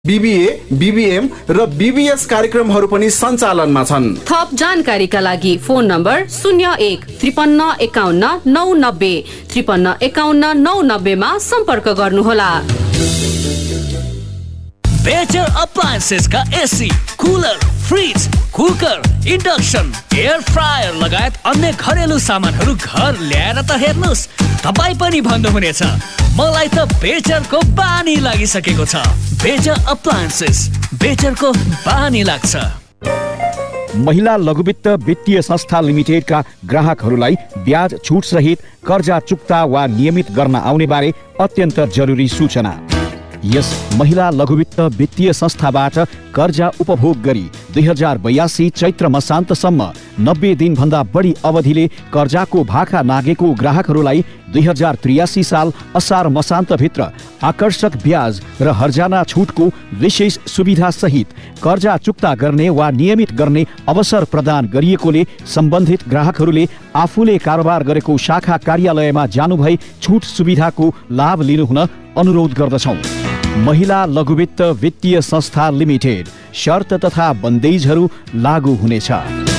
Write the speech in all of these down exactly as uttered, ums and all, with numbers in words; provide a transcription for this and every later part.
BBA, BBM र BBS कार्यक्रमहरू पनि सञ्चालनमा छन्। थप जानकारीका लागि फोन नम्बर शून्य एक त्रिपन्न एकाउन्न नौ नब्बे त्रिपन्न एकाउन्न नौ नब्बेमा सम्पर्क गर्नुहोला। बेटर अप्लायन्सेस का AC, cooler, fridge, cooker, induction, air fryer लगायत अन्य घरेलु सामानहरू घर ल्याएर त हेर्नुस्, तपाईँ पनि भन्नुहुनेछ मलाई त बेटरको बानी लागिसकेको छ। बेटर अप्लायन्सेस, बेटरको बानी लाग्छ। महिला लघुवित्त वित्तीय संस्था लिमिटेडका ग्राहकहरूलाई ब्याज छुट सहित कर्जा चुक्ता वा नियमित गर्न आउने बारे अत्यन्त जरुरी सूचना। यस महिला लघुवित्त वित्तीय संस्थाबाट कर्जा उपभोग गरी दुई हजार बयासी चैत्र मसान्तसम्म नब्बे दिनभन्दा बढी अवधिले कर्जाको भाका नागेको ग्राहकहरूलाई दुई हजार त्रियासी साल असार मसान्तभित्र आकर्षक ब्याज र हर्जाना छुटको विशेष सुविधा सहित कर्जा चुक्ता गर्ने वा नियमित गर्ने अवसर प्रदान गरिएकोले सम्बन्धित ग्राहकहरूले आफूले कारोबार गरेको शाखा कार्यालयमा जानुभई छुट सुविधाको लाभ लिनुहुन अनुरोध गर्दछौँ। महिला लघुवित्त वित्तीय संस्था लिमिटेड, शर्त तथा बन्देजहरू लागू हुनेछ।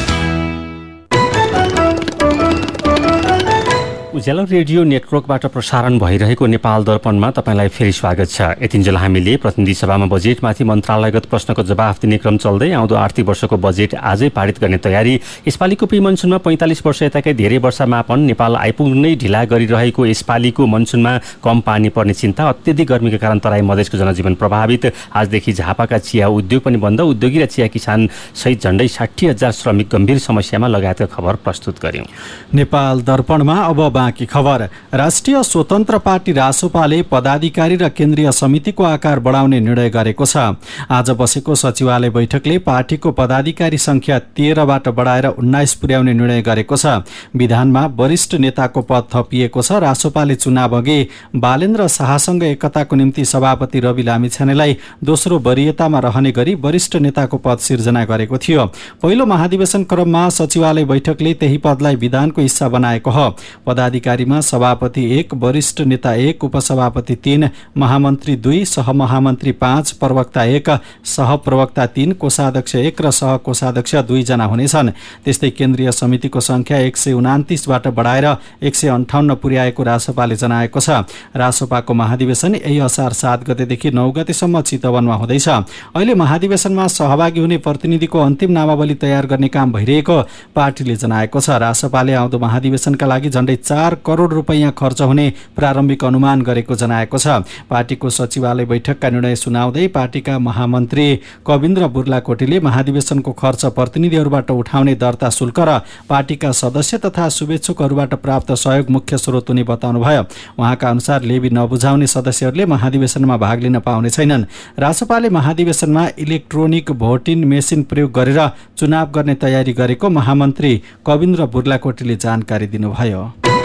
उज्यालो रेडियो नेटवर्कबाट प्रसारण भइरहेको नेपाल दर्पणमा तपाईँलाई फेरि स्वागत छ। यतिन्जेल हामीले प्रतिनिधि सभामा बजेटमाथि मन्त्रालयगत प्रश्नको जवाफ दिने क्रम चल्दै आउँदो आर्थिक वर्षको बजेट आजै पारित गर्ने तयारी। यसपालिको प्री मनसुनमा पैँतालिस वर्ष यताकै धेरै वर्ष मापन, नेपाल आइपुग्नै ढिला गरिरहेको यसपालिको मनसुनमा कम पानी पर्ने चिन्ता, अत्यधिक गर्मीका कारण तराई मधेसको जनजीवन प्रभावित, आजदेखि झापाका चिया उद्योग पनि बन्द, उद्योगी र चिया किसान सहित झण्डै साठी हजार श्रमिक गम्भीर समस्यामा लगायतका खबर प्रस्तुत गर्यौं। नेपाल दर्पणमा अब बाँकी खबर। राष्ट्रिय स्वतन्त्र पार्टी रासोपाले पदाधिकारी र केन्द्रीय समितिको आकार बढाउने निर्णय गरेको छ। आज बसेको सचिवालय बैठकले पार्टीको पदाधिकारी संख्या तेह्रबाट बढाएर उन्नाइस पुर्याउने निर्णय गरेको छ। विधानमा वरिष्ठ नेताको पद थपिएको छ। रासोपाले चुनाव अघि बालेन्द्र शाहसँग एकताको निम्ति सभापति रवि लामिछानेलाई दोस्रो वरियतामा रहने गरी वरिष्ठ नेताको पद सिर्जना गरेको थियो। पहिलो महाधिवेशन क्रममा सचिवालय बैठकले त्यही पदलाई विधानको हिस्सा बनाएको हो। पदाधिकारीमा सभापति एक, वरिष्ठ नेता एक, उपसभापति तीन, महामन्त्री दुई, सहमहामन्त्री पाँच, प्रवक्ता एक, सहप्रवक्ता तीन, कोषाध्यक्ष एक र सहकोषाध्यक्ष दुईजना हुनेछन्। त्यस्तै केन्द्रीय समितिको संख्या एक सय उनातिसबाट बढाएर एक सय अन्ठाउन्न पुर्याएको रासोपाले जनाएको छ। रासोपाको महाधिवेशन यही असार सात गतेदेखि नौ गतेसम्म चितवनमा हुँदैछ। अहिले महाधिवेशनमा सहभागी हुने प्रतिनिधिको अन्तिम नामावली तयार गर्ने काम भइरहेको पार्टीले जनाएको छ। रासोपाले आउँदो महाधिवेशनका लागि झण्डै चार करोड रुपैयाँ खर्च हुने प्रारम्भिक अनुमान गरेको जनाएको छ। पार्टीको सचिवालय बैठकका निर्णय सुनाउँदै पार्टीका महामन्त्री कविन्द्र बुर्लाकोटीले महाधिवेशनको खर्च प्रतिनिधिहरूबाट उठाउने दर्ता शुल्क र पार्टीका सदस्य तथा शुभेच्छुकहरूबाट प्राप्त सहयोग मुख्य स्रोत हुने बताउनुभयो। उहाँका अनुसार लेबी नबुझाउने सदस्यहरूले महाधिवेशनमा भाग लिन पाउने छैनन्। रासोपाले महाधिवेशनमा इलेक्ट्रोनिक भोटिङ मेसिन प्रयोग गरेर चुनाव गर्ने तयारी गरेको महामन्त्री कविन्द्र बुर्लाकोटीले जानकारी दिनुभयो।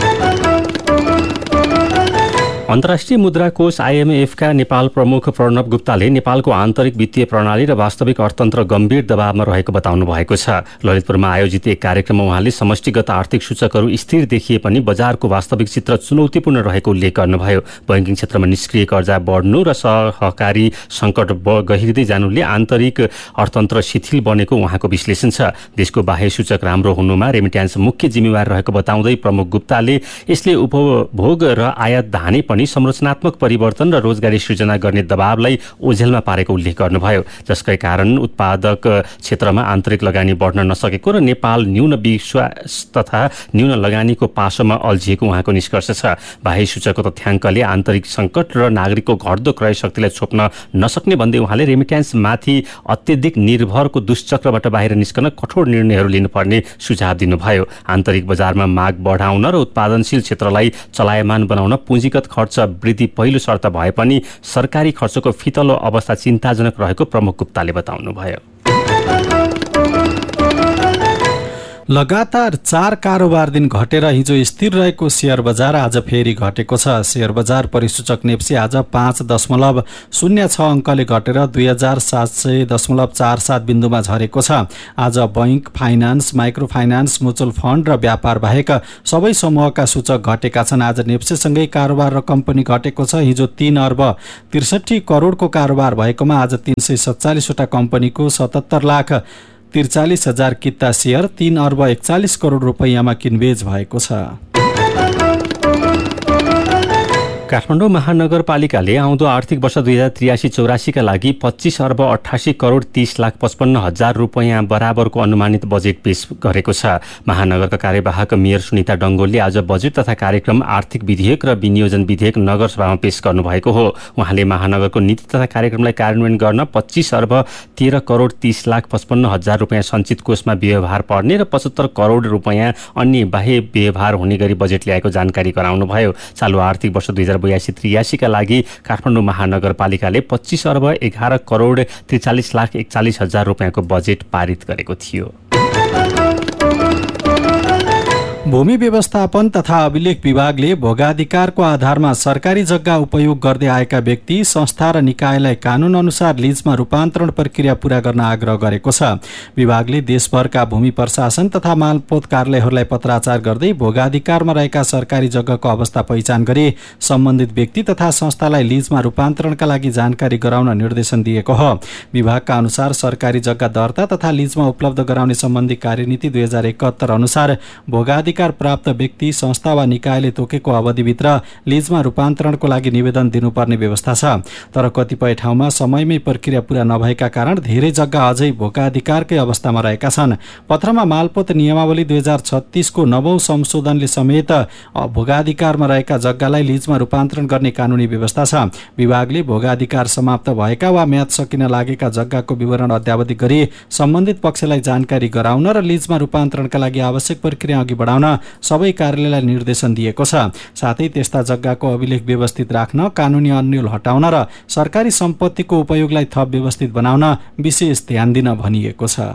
अन्तर्राष्ट्रिय मुद्रा कोष आइएमएफका नेपाल प्रमुख प्रणव गुप्ताले नेपालको आन्तरिक वित्तीय प्रणाली र वास्तविक अर्थतन्त्र गम्भीर दबावमा रहेको बताउनु भएको छ। ललितपुरमा आयोजित एक कार्यक्रममा उहाँले समष्टिगत आर्थिक सूचकहरू स्थिर देखिए पनि बजारको वास्तविक चित्र चुनौतीपूर्ण रहेको उल्लेख गर्नुभयो। बैंकिङ क्षेत्रमा निष्क्रिय कर्जा बढ्नु र सहकारी सङ्कट गहिरिँदै जानुले आन्तरिक अर्थतन्त्र शिथिल बनेको उहाँको विश्लेषण छ। देशको बाह्य सूचक राम्रो हुनुमा रेमिट्यान्स मुख्य जिम्मेवार रहेको बताउँदै प्रमुख गुप्ताले यसले उपभोग र आयात धाने पनि संरचनात्मक परिवर्तन र रोजगारी सृजना गर्ने दबावलाई ओझेलमा पारेको उल्लेख गर्नुभयो, जसकै कारण उत्पादक क्षेत्रमा आन्तरिक लगानी बढ्न नसकेको र नेपाल न्यून विश्वास तथा न्यून लगानीको पासोमा अल्झिएको उहाँको निष्कर्ष छ। बाह्य सूचकको तथ्याङ्कले आन्तरिक सङ्कट र नागरिकको घट्दो क्रय शक्तिलाई छोप्न नसक्ने भन्दै उहाँले रेमिट्यान्समाथि अत्यधिक निर्भरको दुष्चक्रबाट बाहिर निस्कन कठोर निर्णयहरू लिनुपर्ने सुझाव दिनुभयो। आन्तरिक बजारमा माग बढाउन र उत्पादनशील क्षेत्रलाई चलायमान बनाउन पुँजीगत खर्च वृद्धि पहिलो शर्त भए पनि सरकारी खर्चको फितलो अवस्था चिन्ताजनक रहेको प्रमुख गुप्ताले बताउनुभयो। लगातार चार कारोबार दिन घटेर हिजो स्थिर रहेको शेयर बजार आज फेरि घटेको छ। शेयर बजार परिसूचक नेप्सी आज पाँच दशमलव शून्य छ अङ्कले घटेर दुई हजार सात सय दशमलव चार सात बिन्दुमा झरेको छ। आज bank, finance, micro finance, mutual fund र व्यापार बाहेक सबै समूहका सूचक घटेका छन्। आज नेप्सीसँगै कारोबार र कम्पनी घटेको छ। हिजो तीन अर्ब त्रिसठी करोडको कारोबार भएकोमा आज तीन सय सत्तालिसवटा कम्पनीको सतहत्तर लाख त्रिचालिस हजार किता सेयर तीन अर्ब एकचालिस करोड रुपैयाँमा किनबेच भएको छ। काठमाडौँ महानगरपालिकाले आउँदो आर्थिक वर्ष दुई हजार त्रियासी चौरासीका लागि पच्चिस अर्ब अठासी करोड तीस लाख पचपन्न हजार रुपैयाँ बराबरको अनुमानित बजेट पेश गरेको छ। महानगरका कार्यवाहक मेयर सुनिता डङ्गोलले आज बजेट तथा कार्यक्रम आर्थिक विधेयक र विनियोजन विधेयक नगरसभामा पेश गर्नुभएको हो। उहाँले महानगरको नीति तथा कार्यक्रमलाई कार्यान्वयन गर्न पच्चिस अर्ब तेह्र करोड तीस लाख पचपन्न हजार रुपैयाँ सञ्चित कोषमा व्यवहार पर्ने र पचहत्तर करोड रुपैयाँ अन्य बाह्य व्यवहार हुने गरी बजेट ल्याएको जानकारी गराउनुभयो। चालु आर्थिक वर्ष दुई हजार बयासी त्रियासीका लागि काठमाडौँ महानगरपालिकाले पच्चिस अर्ब एघार करोड त्रिचालिस लाख एकचालिस हजार रुपियाँको बजेट पारित गरेको थियो। भूमि व्यवस्थापन तथा अभिलेख विभागले भोगाधिकारको आधारमा सरकारी जग्गा उपयोग गर्दै आएका व्यक्ति, संस्था र निकायलाई कानून अनुसार लिजमा रूपान्तरण प्रक्रिया पूरा गर्न आग्रह गरेको छ। विभागले देशभरका भूमि प्रशासन तथा मालपोत कार्यालयहरूलाई पत्राचार गर्दै भोगाधिकारमा रहेका सरकारी जग्गाको अवस्था पहिचान गरी सम्बन्धित व्यक्ति तथा संस्थालाई लिजमा रूपान्तरणका लागि जानकारी गराउन निर्देशन दिएको हो। विभागका अनुसार सरकारी जग्गा दर्ता तथा लिजमा उपलब्ध गराउने सम्बन्धी कार्यनीति दुई हजार एकहत्तर अनुसार भोगाधिकार प्राप्त व्यक्ति, संस्था वा निकायले तोकेको अवधिभित्र लिजमा रूपान्तरणको लागि निवेदन दिनुपर्ने व्यवस्था छ। तर कतिपय ठाउँमा समयमै प्रक्रिया पूरा नभएका कारण धेरै जग्गा अझै भोगाधिकारकै अवस्थामा रहेका छन्। पत्रमा मालपोत नियमावली दुई हजार छत्तीसको नवौं संशोधनले समेत भोगाधिकारमा रहेका जग्गालाई लिजमा रूपान्तरण गर्ने कानूनी व्यवस्था छ। विभागले भोगाधिकार समाप्त भएका वा म्याद सकिन लागेका जग्गाको विवरण अद्यावधिक गरी सम्बन्धित पक्षलाई जानकारी गराउन र लिजमा रूपान्तरणका लागि आवश्यक प्रक्रिया अघि बढाउन सबै कार्यालयलाई निर्देशन दिएको छ। साथै त्यस्ता जग्गाको अभिलेख व्यवस्थित राख्न, कानूनी अन्यल हटाउन र सरकारी सम्पत्तिको उपयोगलाई थप व्यवस्थित बनाउन विशेष ध्यान दिन भनिएको छ।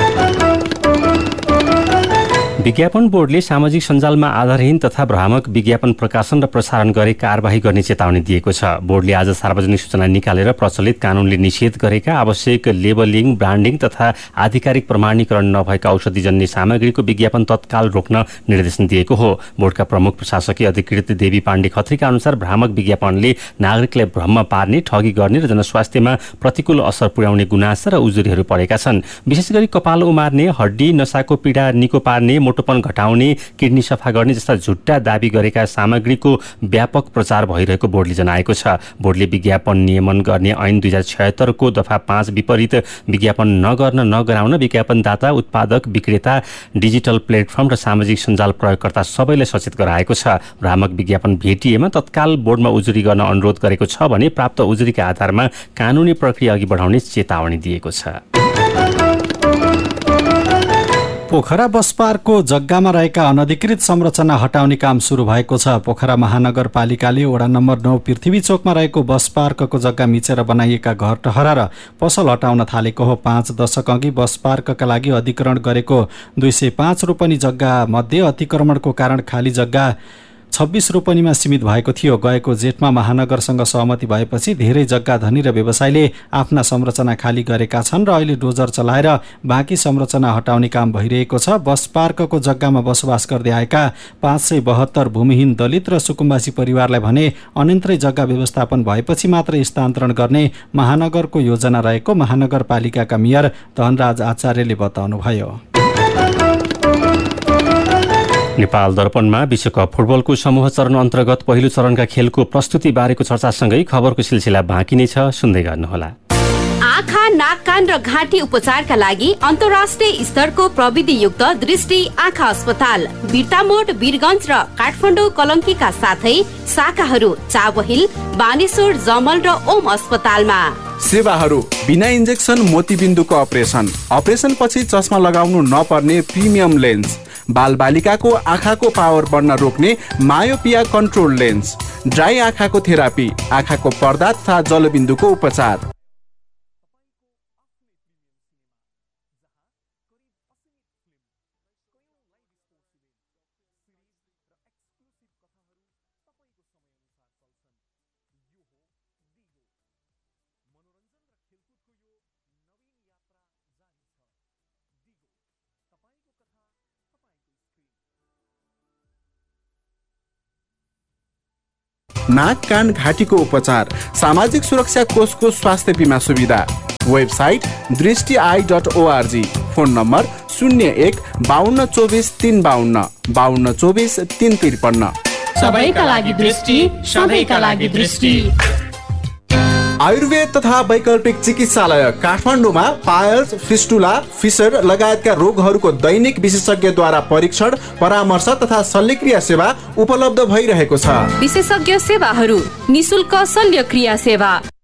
विज्ञापन बोर्डले सामाजिक सञ्जालमा आधारहीन तथा भ्रामक विज्ञापन प्रकाशन र प्रसारण गरे कारबाही गर्ने चेतावनी दिएको छ। बोर्डले आज सार्वजनिक सूचना निकालेर प्रचलित कानूनले निषेध गरेका आवश्यक लेबलिङ, ब्रान्डिङ तथा आधिकारिक प्रमाणीकरण नभएका औषधिजन्य सामग्रीको विज्ञापन तत्काल रोक्न निर्देशन दिएको हो। बोर्डका प्रमुख प्रशासकीय अधिकृत देवी पाण्डे खत्रीका अनुसार भ्रामक विज्ञापनले नागरिकलाई भ्रममा पार्ने, ठगी गर्ने र जनस्वास्थ्यमा प्रतिकूल असर पुर्याउने गुनासा र उजुरीहरू परेका छन्। विशेष गरी कपाल उमार्ने, हड्डी नसाको पीडा निको पार्ने, मोटोपन घटाउने, किडनी सफा गर्ने जस्ता झुट्टा दावी गरेका सामग्रीको व्यापक प्रचार भइरहेको बोर्डले जनाएको छ। बोर्डले विज्ञापन नियमन गर्ने ऐन दुई हजार छयत्तरको दफा पाँच विपरीत विज्ञापन नगर्न नगराउन विज्ञापनदाता, उत्पादक, विक्रेता, डिजिटल प्लेटफर्म र सामाजिक सञ्जाल प्रयोगकर्ता सबैलाई सचेत गराएको छ। भ्रामक विज्ञापन भेटिएमा तत्काल बोर्डमा उजुरी गर्न अनुरोध गरेको छ भने प्राप्त उजुरीका आधारमा कानूनी प्रक्रिया अघि बढाउने चेतावनी दिएको छ। पोखरा बस पार्कको जग्गामा रहेका अनधिकृत संरचना हटाउने काम सुरु भएको छ। पोखरा महानगरपालिकाले वडा नम्बर नौ पृथ्वी चोकमा रहेको बस पार्कको जग्गा मिचेर बनाइएका घर टहरा र पसल हटाउन थालेको हो। पाँच दशक अघि बस पार्कका लागि अधिग्रहण गरेको दुई सय पाँच रोपनी जग्गा मध्ये अतिक्रमणको कारण खाली जग्गा छब्बीस रोपनीमा सीमित भएको थियो। गएको जेठमा महानगरसँग सहमति भएपछि धेरै जग्गा धनी र व्यवसायीले आफ्ना संरचना खाली गरेका छन् र अहिले डोजर चलाएर बाँकी संरचना हटाउने काम भइरहेको छ। बस पार्कको जग्गामा बसोबास गर्दै आएका पाँच सय बहत्तर भूमिहीन दलित र सुकुम्बासी परिवारलाई भने अन्यन्त्रै जग्गा व्यवस्थापन भएपछि मात्र स्थानान्तरण गर्ने महानगरको योजना रहेको महानगरपालिकाका मेयर धनराज आचार्यले बताउनुभयो। नेपाल दर्पणमा विश्वकप फुटबलको समूह चरण अन्तर्गत पहिलो चरणका खेलको प्रस्तुति बारेको चर्चासँगै खबरको सिलसिला बाँकी नै छ, सुन्दै गर्नुहोला। आँखा, नाक, कान र घाँटी उपचारका लागि अन्तर्राष्ट्रिय स्तरको प्रविधियुक्त दृष्टि आँखा अस्पताल बिर्तामोड, वीरगञ्ज र काठमाडौँ कलङ्कीका साथै शाखाहरू चाबहिल, बानेश्वर, जमल र ओम अस्पतालमा। सेवाहरू बिना इन्जेक्सन मोतीबिन्दुको अपरेसन, अपरेसन पछि चस्मा लगाउनु नपर्ने प्रिमियम लेन्स, बाल बालिकाको आँखाको पावर बढ्न रोक्ने मायोपिया कन्ट्रोल लेन्स, ड्राई आँखाको थेरापी, आँखाको पर्दा तथा जलबिन्दुको उपचार। नाक कान घाँटीको उपचार, सामाजिक सुरक्षा कोषको स्वास्थ्य बिमा सुविधा। वेबसाइट दृष्टि I dot ORG. Phone number शून्य एक बाहन्न चौबिस तीन बाहन्न बाहन्न चौबिस तीन त्रिपन्न। सबैका लागि दृष्टि, सबैका लागि दृष्टि। आयुर्वेद तथा वैकल्पिक चिकित्सालय काठमाडौँमा पायल्स, फिस्टुला, फिसर लगायतका रोगहरूको दैनिक विशेषज्ञद्वारा परीक्षण, परामर्श तथा शल्यक्रिया सेवा उपलब्ध भइरहेको छ। विशेषज्ञ सेवाहरू, निशुल्क शल्यक्रिया सेवा,